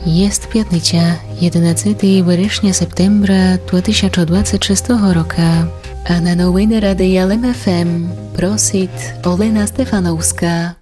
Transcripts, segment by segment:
Jest piatnicя, 11 września septembra 2026 roku, a na nowiny Radia LEM FM prosit Olena Stefanowska.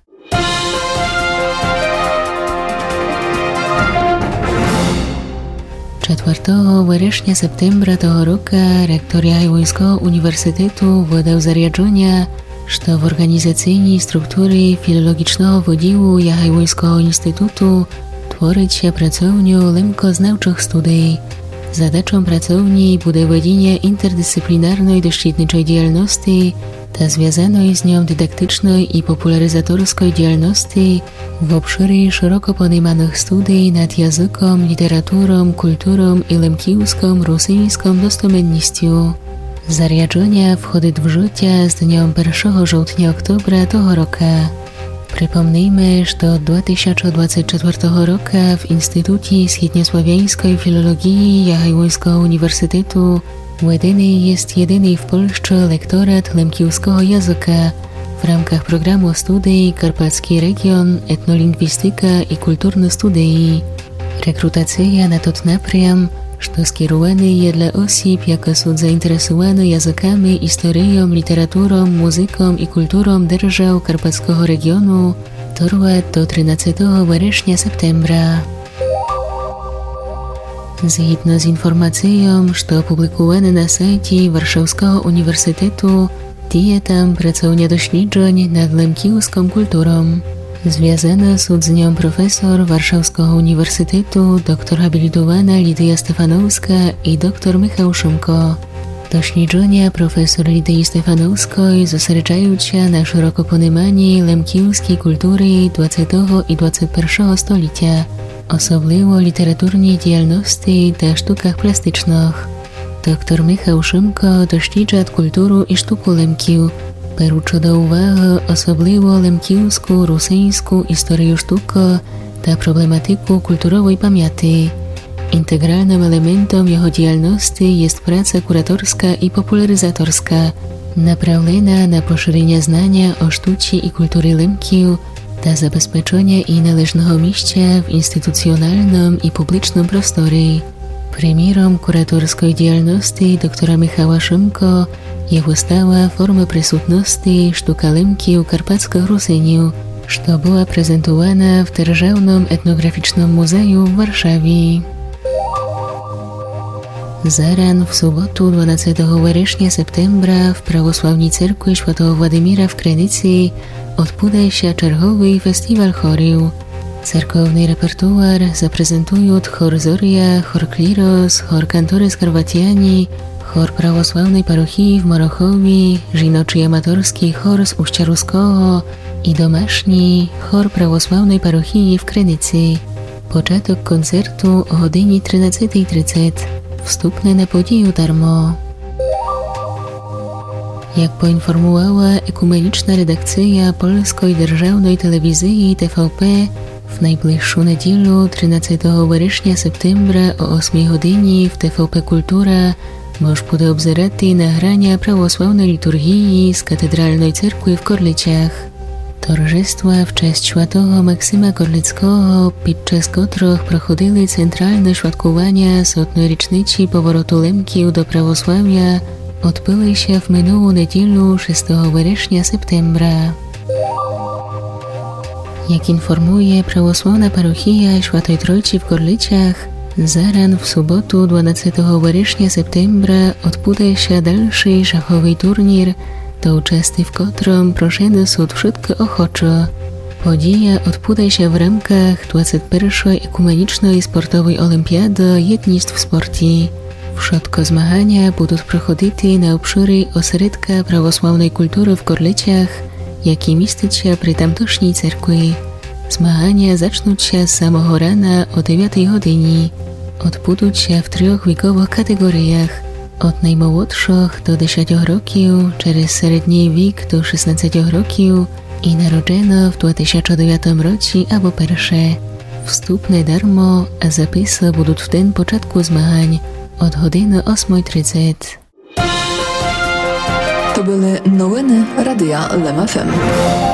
4 września septembra того roku rektor Jahajłojskiego Uniwersytetu wydał zarządzenie, że w organizacyjnej strukturze filologicznego wydziału Jahajłojskiego Instytutu tworzyć się pracownię lemkoznawczych studiów. Zadачą pracowni będzie wedienie interdyscyplinarnej doświadczeniczej działalności, ta związanej z nią dydaktycznej i popularyzatorskiej działalności w obszarze szeroko pojmowanych studiów nad językiem, literaturą, kulturą i lemkijską, rosyjską dostosowannością. Zarządzenie wchodzi w życie z dniem 1 żołtnia oktobra tego roku. Przypomnijmy, że od 2024 roku w Instytucie Wschodniosłowiańskiej Filologii Jahajłojskiego Uniwersytetu jest jedyny w Polsce lektorat lemkijskiego języka w ramach programu studiów Karpacki Region, Etnolingwistyka i Kulturne Studii. Rekrutacja na ten napriam, że skierowany jest dla osób, jakie są zainteresowane językami, historią, literaturą, muzyką i kulturą держав Karpackiego Regionu, trwa do 13 września septembra. Zgodnie z informacją, że opublikowane na sajcie Warszawskiego Uniwersytetu, dzieje tam pracownia doświadczeń nad lemkijską kulturą. Związana są z nią profesor Warszawskiego Uniwersytetu, doktor habilitowana Lidia Stefanowska i doktor Michał Szymko. Doświadczenia profesor Lidii Stefanowskiej zosredzają się na szeroko pojmowanej lemkijskiej kultury XX i XXI stulecia, osobliwo literaturnej działalności i sztukach plastycznych. Doktor Michał Szymko doświadcza kulturę i sztuku lemkiu, беручи до уваги особливо лемківську, русинську історію штуки та проблематику культурової пам'яті. Інтегральним елементом його діяльності є праця кураторська і популяризаторська, направлена на поширення знання о штуці і культурі лемків та забезпечення і належного місця в інституцjonalnym і публічному просторі. Приміром кураторської діяльності доктора Michała Szymko jego stała forma присутності sztuka lemkiu karpackich Rusyniów, что była prezentowana w Державnym Etnograficznym Muzeum w Warszawie. Zaran w sobotu 12 września septembra w Prawosławnej Cerkwi Świętego Władimira w Krynicy odbędzie się czerwowy festiwal chorów. Cerkowny repertuar zaprezentują chor Zoria, chor Kliros, chor Kantores Karwatiani, chor prawosławnej parochii w Morochowie, żinoczy amatorski chor z Uścia Ruskiego i domaszni chor prawosławnej parochii w Krynicy. Początek koncertu o godzinie 13:30. Wstupne na podію darmo. Jak poinformowała ekumeniczna redakcja Polskiej Державnej Telewizji TVP, w najbliższą niedzielę 13 września septembra o 8 godzinie w TVP Kultura można będzie obzerać nagrania prawosławnej liturgii z Katedralnej Cerkwi w Korlicach. Towarzystwa w cześć świętego Maksyma Korlickiego, podczas których prochodziły centralne świadkowania setnej rocznicy powrotu Lemkiów do prawosławia, odbyły się w minioną niedzielę 6 września septembra. Jak informuje prawosławna parochia Świętej Trójcy w Korlicach, zaran w sobotu 12 września septembra odbędzie się dalszy szachowy turniej, do uczestnictwa w którym proszone są wszystkie ochocze. Podija odbędzie się w ramach 21. Ekumenicznej Sportowej Olimpiady Jednictw w Sporcie. Wszystkie zmagania będą prochodzić na obszarze ośrodka prawosławnej kultury w Korlicach, jaki mieści się przy tamtejszej cerkwi. Zmagania zaczną się z samego rana o 9 godzinie. Odbędą się w 3 wiekowych kategoriach, od najmłodszych do 10 roków, przez średni wiek do 16 roków i narodzeno w 2009 roku albo pierwsze. Wstupne darmo, a zapisy będą w ten początku zmagań od godziny 8:30. To były nowiny Radia LEM FM.